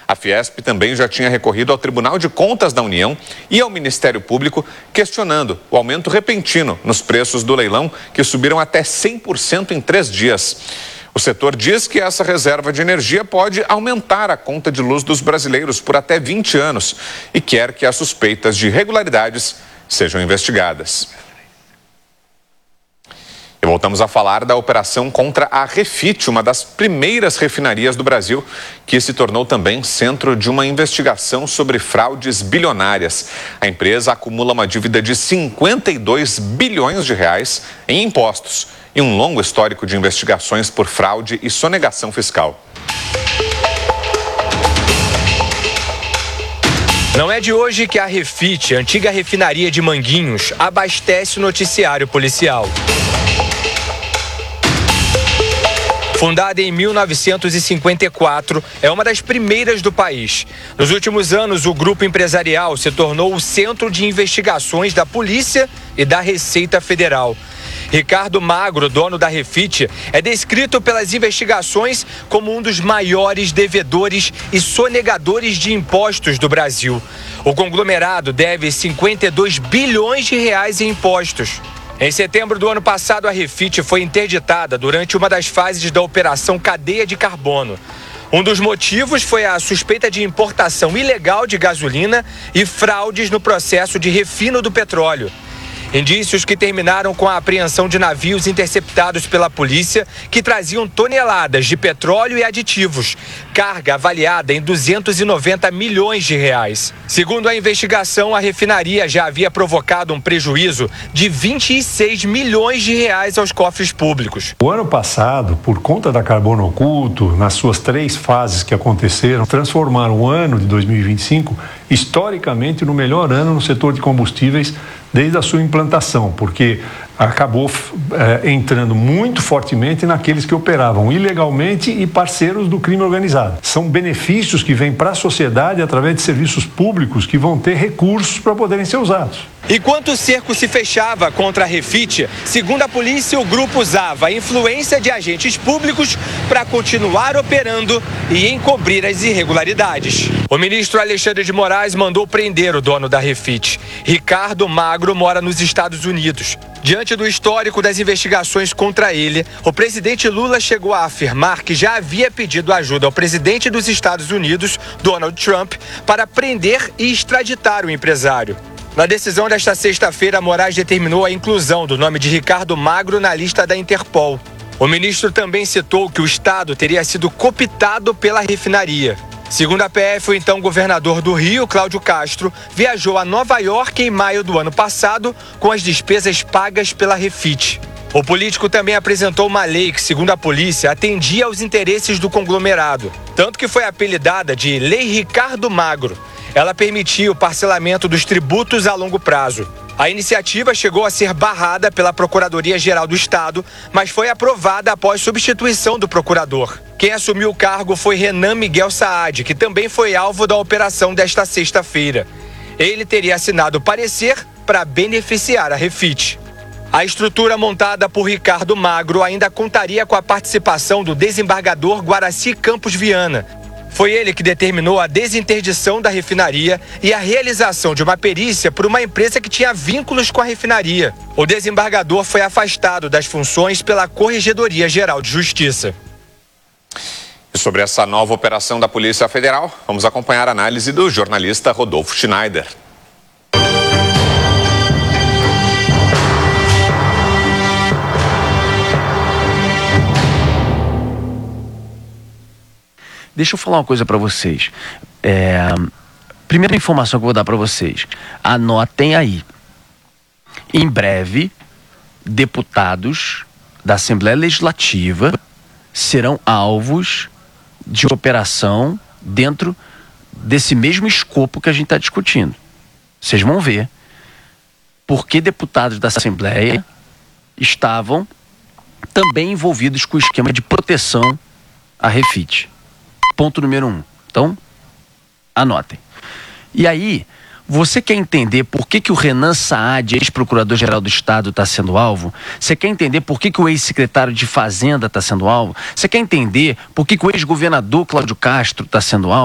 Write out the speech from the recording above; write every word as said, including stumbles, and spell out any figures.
A Fiesp também já tinha recorrido ao Tribunal de Contas da União e ao Ministério Público, questionando o aumento repentino nos preços do leilão, que subiram até cem por cento em três dias. O setor diz que essa reserva de energia pode aumentar a conta de luz dos brasileiros por até vinte anos e quer que as suspeitas de irregularidades sejam investigadas. E voltamos a falar da operação contra a Refit, uma das primeiras refinarias do Brasil, que se tornou também centro de uma investigação sobre fraudes bilionárias. A empresa acumula uma dívida de cinquenta e dois bilhões de reais em impostos e um longo histórico de investigações por fraude e sonegação fiscal. Não é de hoje que a Refit, antiga refinaria de Manguinhos, abastece o noticiário policial. Fundada em mil novecentos e cinquenta e quatro, é uma das primeiras do país. Nos últimos anos, o grupo empresarial se tornou o centro de investigações da Polícia e da Receita Federal. Ricardo Magro, dono da Refit, é descrito pelas investigações como um dos maiores devedores e sonegadores de impostos do Brasil. O conglomerado deve cinquenta e dois bilhões de reais em impostos. Em setembro do ano passado, a Refit foi interditada durante uma das fases da Operação Cadeia de Carbono. Um dos motivos foi a suspeita de importação ilegal de gasolina e fraudes no processo de refino do petróleo. Indícios que terminaram com a apreensão de navios interceptados pela polícia que traziam toneladas de petróleo e aditivos, carga avaliada em duzentos e noventa milhões de reais. Segundo a investigação, a refinaria já havia provocado um prejuízo de vinte e seis milhões de reais aos cofres públicos. O ano passado, por conta da Carbono Oculto, nas suas três fases que aconteceram, transformaram o ano de dois mil e vinte e cinco historicamente no melhor ano no setor de combustíveis desde a sua implantação, porque acabou é, entrando muito fortemente naqueles que operavam ilegalmente e parceiros do crime organizado. São benefícios que vêm para a sociedade através de serviços públicos que vão ter recursos para poderem ser usados. Enquanto o cerco se fechava contra a Refit, segundo a polícia, o grupo usava a influência de agentes públicos para continuar operando e encobrir as irregularidades. O ministro Alexandre de Moraes mandou prender o dono da Refit. Ricardo Magro mora nos Estados Unidos. Diante do histórico das investigações contra ele, o presidente Lula chegou a afirmar que já havia pedido ajuda ao presidente dos Estados Unidos, Donald Trump, para prender e extraditar o empresário. Na decisão desta sexta-feira, Moraes determinou a inclusão do nome de Ricardo Magro na lista da Interpol. O ministro também citou que o Estado teria sido cooptado pela refinaria. Segundo a P F, o então governador do Rio, Cláudio Castro, viajou a Nova York em maio do ano passado com as despesas pagas pela Refit. O político também apresentou uma lei que, segundo a polícia, atendia aos interesses do conglomerado, tanto que foi apelidada de Lei Ricardo Magro. Ela permitia o parcelamento dos tributos a longo prazo. A iniciativa chegou a ser barrada pela Procuradoria-Geral do Estado, mas foi aprovada após substituição do procurador. Quem assumiu o cargo foi Renan Miguel Saad, que também foi alvo da operação desta sexta-feira. Ele teria assinado o parecer para beneficiar a Refit. A estrutura montada por Ricardo Magro ainda contaria com a participação do desembargador Guaraci Campos Viana. Foi ele que determinou a desinterdição da refinaria e a realização de uma perícia por uma empresa que tinha vínculos com a refinaria. O desembargador foi afastado das funções pela Corregedoria Geral de Justiça. E sobre essa nova operação da Polícia Federal, vamos acompanhar a análise do jornalista Rodolfo Schneider. Deixa eu falar uma coisa para vocês. É, primeira informação que eu vou dar para vocês. Anotem aí. Em breve, deputados da Assembleia Legislativa serão alvos de operação dentro desse mesmo escopo que a gente está discutindo. Vocês vão ver porque deputados da Assembleia estavam também envolvidos com o esquema de proteção à Refit. Ponto número um. Então, anotem. E aí, você quer entender por que, que o Renan Saad, ex-procurador-geral do Estado, está sendo alvo? Você quer entender por que, que o ex-secretário de Fazenda está sendo alvo? Você quer entender por que, que o ex-governador Cláudio Castro está sendo alvo?